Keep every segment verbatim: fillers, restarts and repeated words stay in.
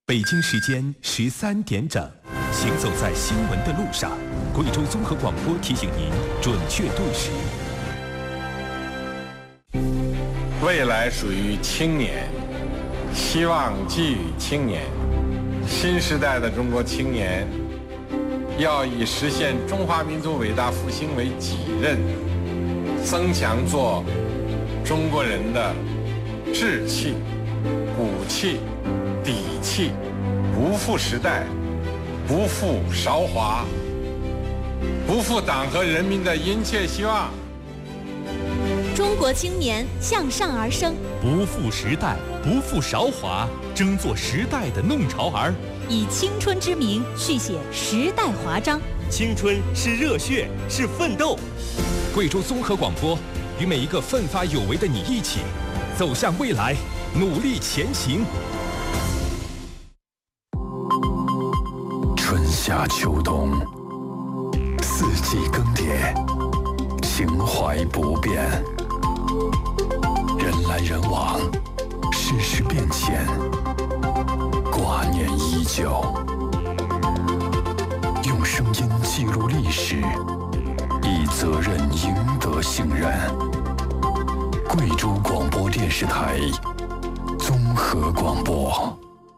北京时间十三点整，行走在新闻的路上，贵州综合广播提醒您准确对时。 未来属于青年，希望寄予青年。新时代的中国青年，要以实现中华民族伟大复兴为己任，增强做中国人的志气、骨气、底气，不负时代，不负韶华，不负党和人民的殷切希望。 中国青年向上而生， 不负时代，不负韶华，争做时代的弄潮儿， 以青春之名续写时代华章。 青春是热血，是奋斗。 贵州综合广播与每一个奋发有为的你一起，走向未来，努力前行。 春夏秋冬，四季更迭，情怀不变。人来人往，世事变迁，挂念依旧。用声音记录历史，以责任赢得信任。贵州广播电视台综合广播。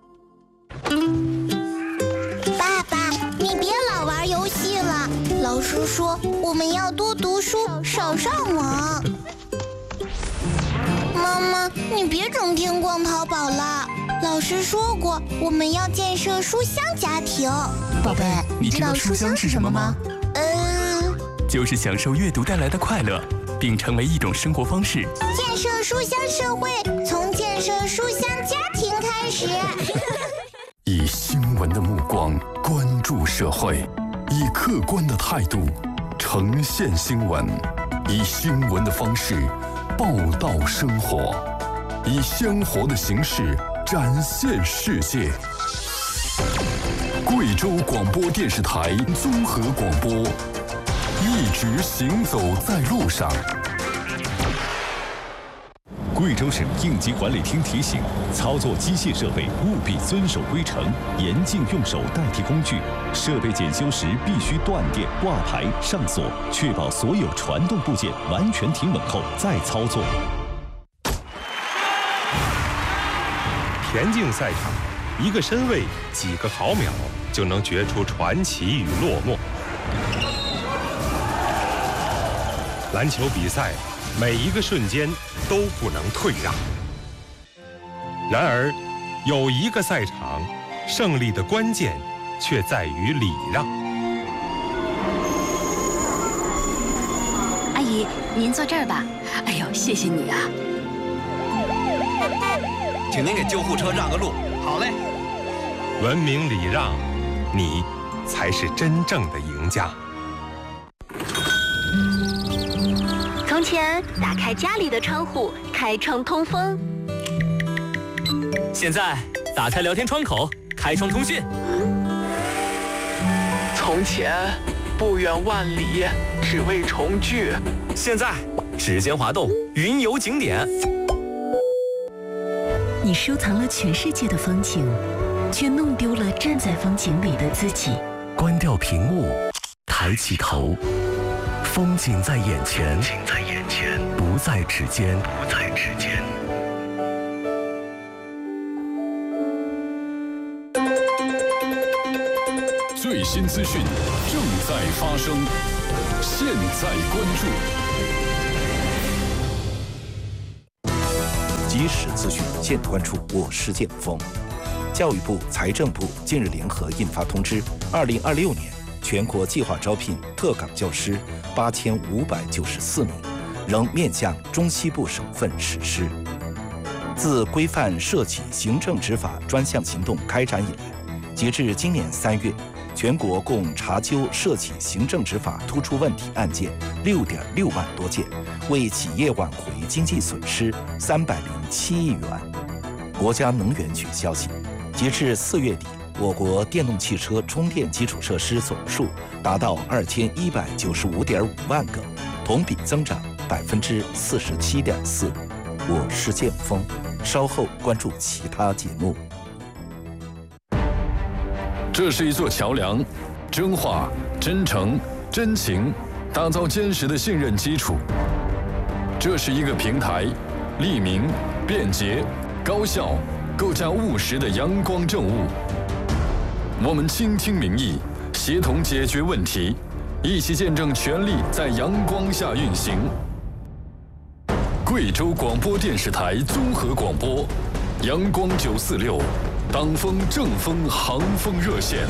爸爸，你别老玩游戏了，老师说我们要多读书，少上网。妈妈，你别整天逛淘宝了。老师说过，我们要建设书香家庭。 宝贝，你知道书香是什么吗？ 嗯， 就是享受阅读带来的快乐，并成为一种生活方式。 建设书香社会，从建设书香家庭开始。 以新闻的目光关注社会，以客观的态度呈现新闻，以新闻的方式报道生活，以鲜活的形式展现世界。贵州广播电视台综合广播，一直行走在路上。 贵州省应急管理厅提醒：操作机械设备务必遵守规程，严禁用手代替工具。设备检修时必须断电、挂牌、上锁，确保所有传动部件完全停稳后再操作。 田径赛场，一个身位，几个毫秒，就能决出传奇与落寞。篮球比赛，每一个瞬间都不能退让。然而，有一个赛场，胜利的关键却在于礼让。 阿姨，您坐这儿吧。哎呦，谢谢你啊！ 请您给救护车让个路。好嘞。 文明礼让，你才是真正的赢家。 从前，打开家里的窗户，开窗通风。 现在，打开聊天窗口，开窗通讯。 从前，不远万里，只为重聚。 现在，指尖滑动，云游景点。 你收藏了全世界的风景，却弄丢了站在风景里的自己。 关掉屏幕，抬起头，风景在眼前， 景在眼前， 不在指尖， 不在指尖。 最新资讯正在发生，现在关注。 即时资讯，现关注。我是剑锋。教育部、财政部近日联合印发通知，二零二六年全国计划招聘特岗教师八千五百九十四名，仍面向中西部省份实施。自规范涉企行政执法专项行动开展以来，截至今年三月，全国共查究涉企行政执法突出问题案件六点六万多件，为企业挽回经济损失三百零七亿元。国家能源局消息，截至四月底，我国电动汽车充电基础设施总数达到二千一百九十五点五万个，同比增长百分之四十七点四。我是剑锋，稍后关注其他节目。 这是一座桥梁，真话、真诚、真情，打造坚实的信任基础。这是一个平台，利民、便捷、高效，构架务实的阳光政务。我们倾听民意，协同解决问题，一起见证权力在阳光下运行。贵州广播电视台综合广播，阳光九四六，党风政风航风热线。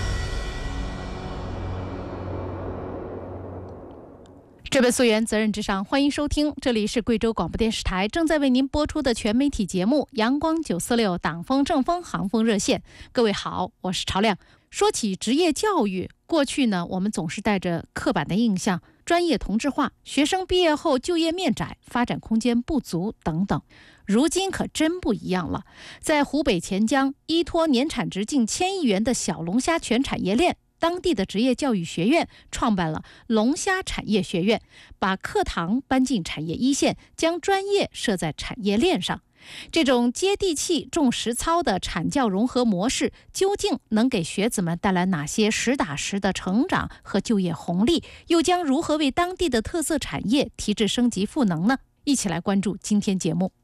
这本溯源，责任至上，欢迎收听，这里是贵州广播电视台正在为您播出的全媒体节目《阳光九四六党风政风航风热线》。各位好，我是朝亮。说起职业教育，过去呢，我们总是带着刻板的印象，专业同质化，学生毕业后就业面窄，发展空间不足等等。如今可真不一样了，在湖北潜江，依托年产值近千亿元的小龙虾全产业链，当地的职业教育学院创办了龙虾产业学院，把课堂搬进产业一线，将专业设在产业链上。这种接地气、重实操的产教融合模式，究竟能给学子们带来哪些实打实的成长和就业红利？又将如何为当地的特色产业提质升级赋能呢？一起来关注今天节目。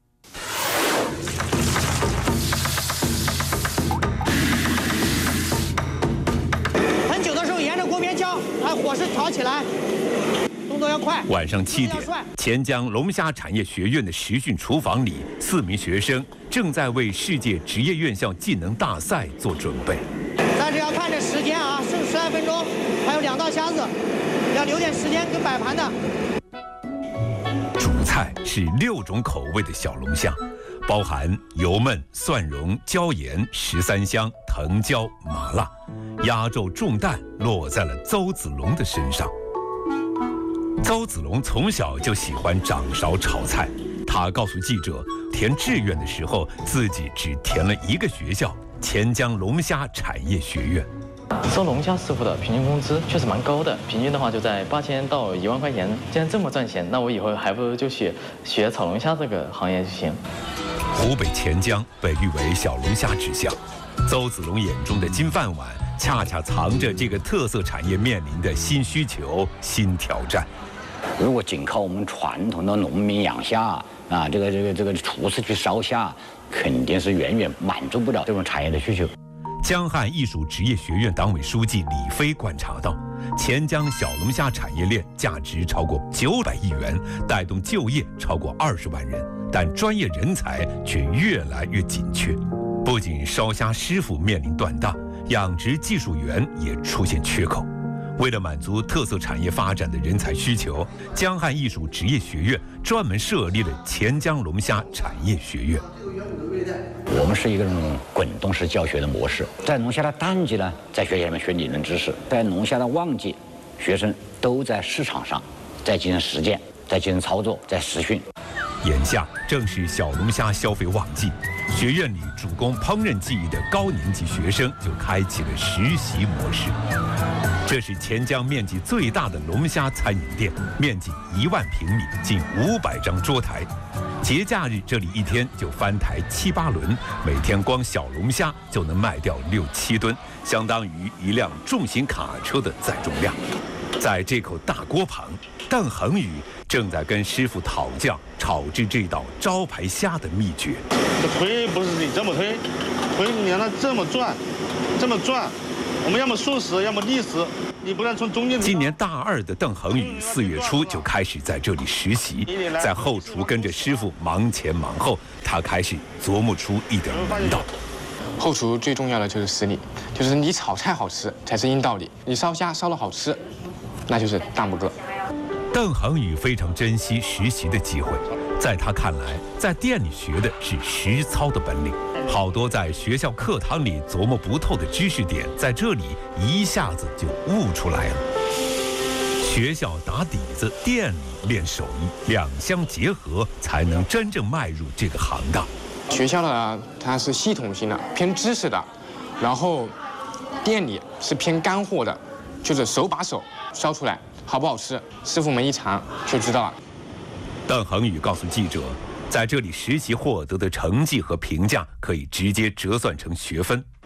很久的时候，沿着锅边浆，哎，火势调起来。动作要快。 晚上七点，潜江龙虾产业学院的实训厨房里，四名学生正在为世界职业院校技能大赛做准备。 但是要看这时间啊，剩十来分钟，还有两道虾子，要留点时间跟摆盘的。 主菜是六种口味的小龙虾，包含油焖、蒜蓉、椒盐、十三香、藤椒、麻辣。压轴重担落在了邹子龙的身上。邹子龙从小就喜欢掌勺炒菜，他告诉记者，填志愿的时候自己只填了一个学校——潜江龙虾产业学院。 收龙虾师傅的平均工资确实蛮高的，平均的话就在八千到一万块钱。既然这么赚钱，那我以后还不如就学学炒龙虾这个行业就行。 湖北潜江被誉为小龙虾之乡，邹子龙眼中的金饭碗，恰恰藏着这个特色产业面临的新需求、新挑战。 如果仅靠我们传统的农民养虾啊，这个这个这个厨师去烧虾，肯定是远远满足不了这种产业的需求。 江汉艺术职业学院党委书记李飞观察到，潜江小龙虾产业链价值超过九百亿元，带动就业超过二十万人，但专业人才却越来越紧缺。不仅烧虾师傅面临断档，养殖技术员也出现缺口。为了满足特色产业发展的人才需求，江汉艺术职业学院专门设立了潜江龙虾产业学院。 我们是一个这种滚动式教学的模式，在龙虾的淡季呢，在学校里面学理论知识；在龙虾的旺季，学生都在市场上在进行实践，在进行操作，在实训。 眼下正是小龙虾消费旺季，学院里主攻烹饪技艺的高年级学生就开启了实习模式。这是潜江面积最大的龙虾餐饮店，面积一万平米，近五百张桌台。节假日这里一天就翻台七八轮，每天光小龙虾就能卖掉六七吨，相当于一辆重型卡车的载重量。在这口大锅旁，邓恒宇正在跟师傅讨教炒制这道招牌虾的秘诀。 这推不是你这么推，推你让它这么转，这么转。我们要么竖时，要么立时，你不能从中间。 今年大二的邓恒宇四月初就开始在这里实习，在后厨跟着师傅忙前忙后，他开始琢磨出一点门道。 后厨最重要的就是实力，就是你炒菜好吃才是硬道理，你烧虾烧得好吃，那就是大拇哥。 邓恒宇非常珍惜实习的机会，在他看来，在店里学的是实操的本领。好多在学校课堂里琢磨不透的知识点，在这里一下子就悟出来了。学校打底子，店里练手艺，两相结合，才能真正迈入这个行当。 学校呢，它是系统性的，偏知识的；然后店里是偏干货的，就是手把手烧出来，好不好吃，师傅们一尝就知道了。 邓恒宇告诉记者，在这里实习获得的成绩和评价可以直接折算成学分。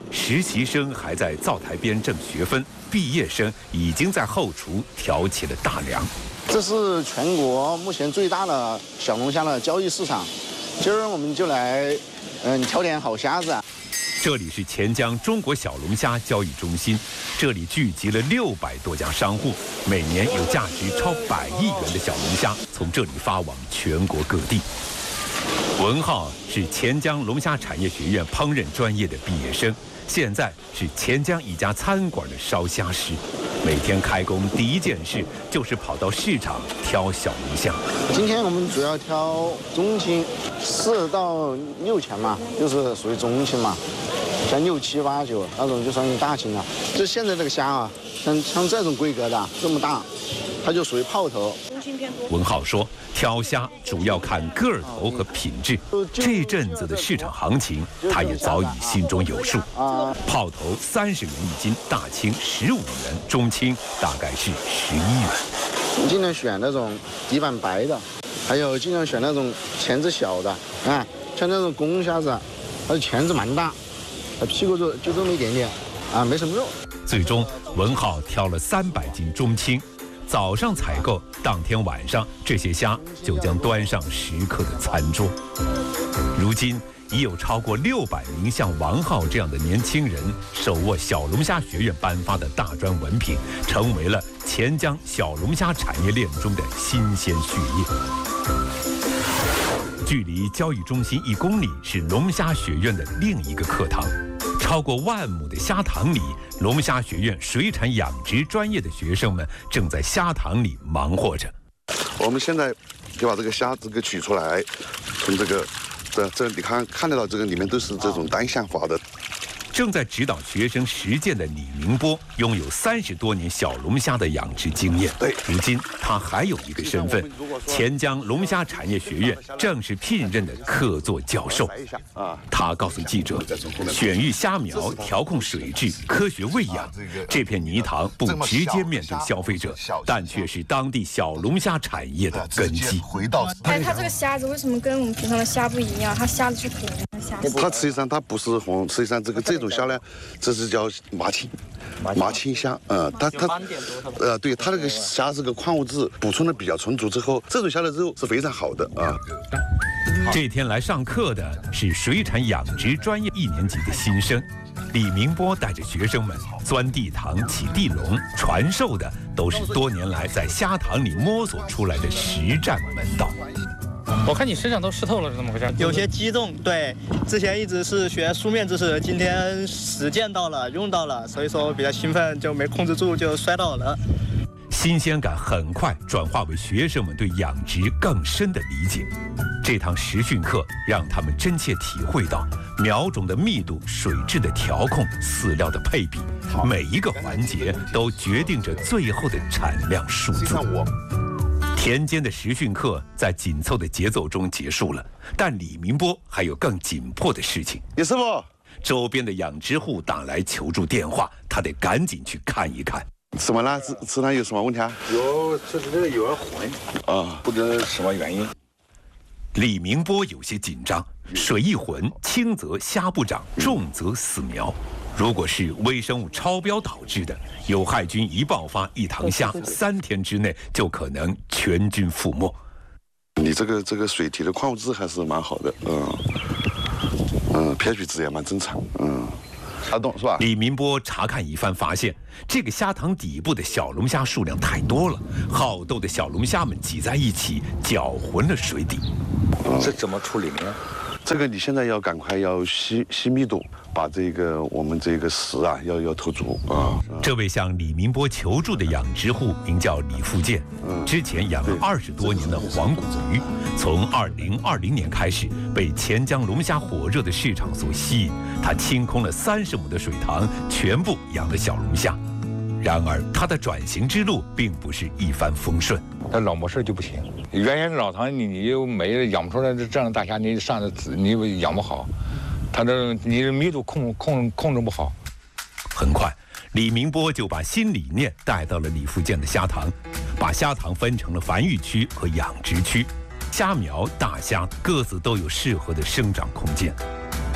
实习生还在灶台边挣学分，毕业生已经在后厨挑起了大梁。 这是全国目前最大的小龙虾的交易市场，今儿我们就来，嗯，挑点好虾子。 这里是钱江中国小龙虾交易中心，这里聚集了六百多家商户，每年有价值超百亿元的小龙虾从这里发往全国各地。文浩是钱江龙虾产业学院烹饪专业的毕业生，现在是钱江一家餐馆的烧虾师。每天开工第一件事就是跑到市场挑小龙虾。 今天我们主要挑中青，四到六钱嘛，就是属于中青嘛。像六七八九那种就算是大青了。就现在这个虾啊，像像这种规格的这么大，它就属于泡头。 文浩说，挑虾主要看个头和品质。这阵子的市场行情，他也早已心中有数。泡头三十元一斤，大青十五元，中青大概是十一元。 尽量选那种底板白的，还有尽量选那种钳子小的啊，像那种公虾子，它的钳子蛮大，它屁股就就这么一点点啊，没什么肉。 最终，文浩挑了三百斤中青。早上采购，当天晚上这些虾就将端上食客的餐桌。如今已有超过六百名像王浩这样的年轻人手握小龙虾学院颁发的大专文凭，成为了钱江小龙虾产业链中的新鲜血液。距离交易中心一公里是龙虾学院的另一个课堂。超过万亩的虾塘里，龙虾学院水产养殖专业的学生们正在虾塘里忙活着。 我们现在就把这个虾子给取出来，从这个这这你看看得到，这个里面都是这种单向法的。 正在指导学生实践的李明波，拥有三十多年小龙虾的养殖经验。 对， 如今他还有一个身份，钱江龙虾产业学院正式聘任的客座教授。他告诉记者，选育虾苗、调控水质、科学喂养，这片泥塘不直接面对消费者，但却是当地小龙虾产业的根基。 哎，它这个虾子为什么跟我们平常的虾不一样？它虾子是红的虾子。 它实际上它不是红，实际上这个这种虾呢，这是叫麻青，麻青虾。嗯，它它呃，对它那个虾这个矿物质补充的比较充足之后，这种虾的肉是非常好的啊。 这天来上课的是水产养殖专业一年级的新生。李明波带着学生们钻地塘、起地笼，传授的都是多年来在虾塘里摸索出来的实战门道。 我看你身上都湿透了，是怎么回事？ 有些激动，对，之前一直是学书面知识，今天实践到了，用到了，所以说比较兴奋，就没控制住就摔倒了。 新鲜感很快转化为学生们对养殖更深的理解。这堂实训课让他们真切体会到苗种的密度、水质的调控、饲料的配比，每一个环节都决定着最后的产量数字。田间的实训课在紧凑的节奏中结束了，但李明波还有更紧迫的事情。 李师傅， 周边的养殖户打来求助电话，他得赶紧去看一看。 怎么了？质质量有什么问题啊？ 有，就是这个有点混啊，不知什么原因。 李明波有些紧张，水一浑，轻则虾不长，重则死苗。如果是微生物超标导致的，有害菌一爆发，一塘虾三天之内就可能全军覆没。 你这个这个水体的矿物质还是蛮好的，嗯嗯 ，pH 值也蛮正常，嗯。查洞是吧？ 李明波查看一番，发现这个虾塘底部的小龙虾数量太多了，好斗的小龙虾们挤在一起，搅浑了水底。 这怎么处理呢？ 这个你现在要赶快要吸吸密度，把这个我们这个食啊要要投足啊。 这位向李明波求助的养殖户名叫李富建，之前养了二十多年的黄骨鱼，从二零二零年开始被钱江龙虾火热的市场所吸引，他清空了三十亩的水塘，全部养了小龙虾。然而，他的转型之路并不是一帆风顺。 那老模式就不行，原先老塘你你又没养不出来这样的大虾，你上的你养不好，它这你的密度控控控制不好。 很快，李明波就把新理念带到了李富建的虾塘，把虾塘分成了繁育区和养殖区，虾苗、大虾各自都有适合的生长空间。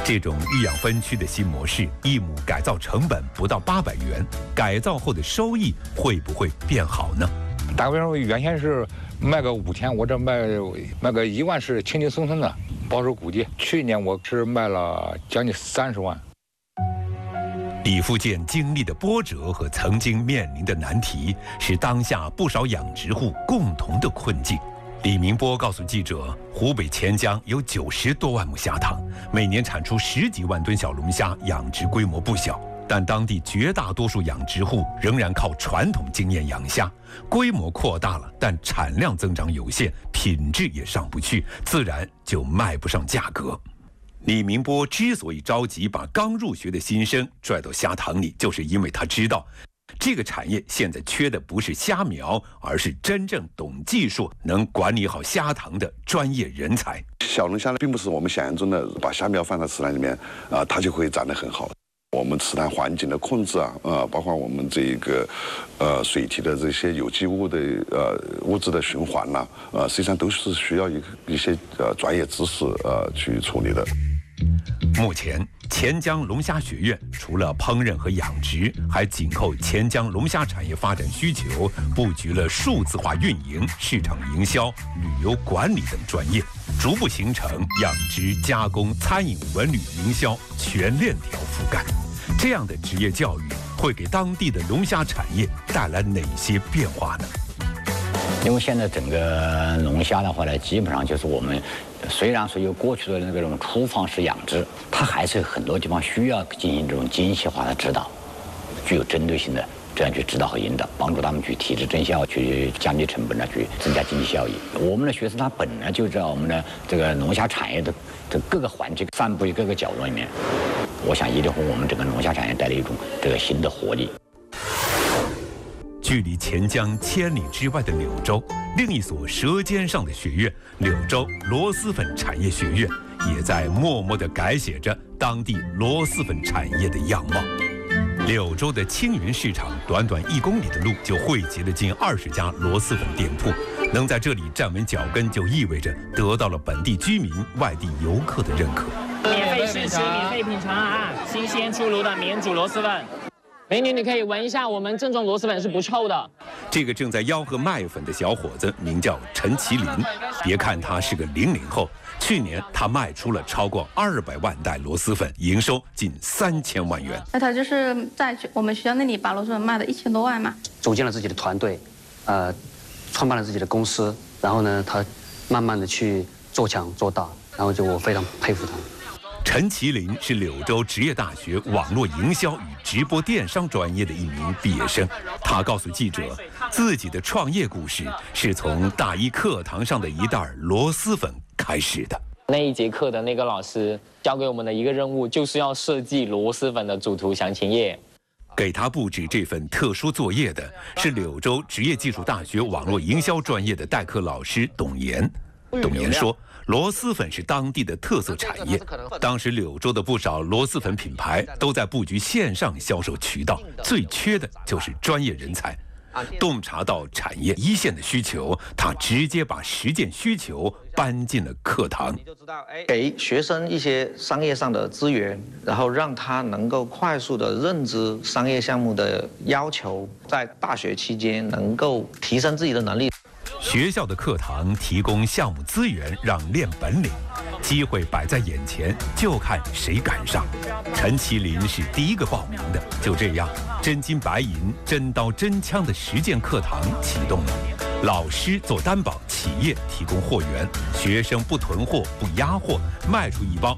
这种育养分区的新模式，一亩改造成本不到八百元，改造后的收益会不会变好呢？ 打个比方说，原先是卖个五千，我这卖卖个一万是轻轻松松的，保守估计。去年我是卖了将近三十万。 李福建经历的波折和曾经面临的难题，是当下不少养殖户共同的困境。李明波告诉记者，湖北潜江有九十多万亩虾塘，每年产出十几万吨小龙虾，养殖规模不小。但当地绝大多数养殖户仍然靠传统经验养虾，规模扩大了，但产量增长有限，品质也上不去，自然就卖不上价格。李明波之所以着急把刚入学的新生拽到虾塘里，就是因为他知道，这个产业现在缺的不是虾苗，而是真正懂技术、能管理好虾塘的专业人才。 小龙虾呢，并不是我们想象中的把虾苗放到池塘里面啊、呃，它就会长得很好。我们池塘环境的控制啊，呃，包括我们这个呃水体的这些有机物的呃物质的循环呐、啊，呃，实际上都是需要一个一些呃专业知识呃去处理的。 目前，潜江龙虾学院除了烹饪和养殖，还紧扣潜江龙虾产业发展需求，布局了数字化运营、市场营销、旅游管理等专业，逐步形成养殖、加工、餐饮、文旅、营销全链条覆盖。这样的职业教育会给当地的龙虾产业带来哪些变化呢？ 因为现在整个龙虾的话呢，基本上就是我们虽然说有过去的那种厨房式养殖，它还是有很多地方需要进行这种精细化的指导，具有针对性的这样去指导和引导，帮助他们去提质增效，去降低成本呢，去增加经济效益。我们的学生他本来就在我们的这个龙虾产业的这各个环节散布于各个角落里面，我想一定会我们整个龙虾产业带来一种这个新的活力。 距离潜江千里之外的柳州，另一所舌尖上的学院——柳州螺蛳粉产业学院，也在默默地改写着当地螺蛳粉产业的样貌。柳州的青云市场，短短一公里的路就汇集了近二十家螺蛳粉店铺，能在这里站稳脚跟，就意味着得到了本地居民、外地游客的认可。 免费试吃，免费品尝啊！新鲜出炉的免煮螺蛳粉。美女，你可以闻一下，我们正宗螺蛳粉是不臭的。 这个正在吆喝卖粉的小伙子名叫陈其林，别看他是个零零后，去年他卖出了超过二百万袋螺蛳粉，营收近三千万元。 那他就是在我们学校那里把螺蛳粉卖了一千多万嘛。 组建了自己的团队，呃，创办了自己的公司，然后呢，他慢慢的去做强做大，然后就我非常佩服他。 陈其林是柳州职业大学网络营销与直播电商专业的一名毕业生。他告诉记者，自己的创业故事是从大一课堂上的一袋螺蛳粉开始的。 那一节课的那个老师交给我们的一个任务，就是要设计螺蛳粉的主图详情页。 给他布置这份特殊作业的是柳州职业技术大学网络营销专业的代课老师董岩。董岩说，螺蛳粉是当地的特色产业，当时柳州的不少螺蛳粉品牌都在布局线上销售渠道，最缺的就是专业人才。洞察到产业一线的需求，他直接把实践需求搬进了课堂， 给学生一些商业上的资源，然后让他能够快速的认知商业项目的要求，在大学期间能够提升自己的能力。 学校的课堂提供项目资源，让练本领，机会摆在眼前，就看谁赶上。陈其林是第一个报名的，就这样，真金白银、真刀真枪的实践课堂启动了。老师做担保，企业提供货源，学生不囤货不压货，卖出一包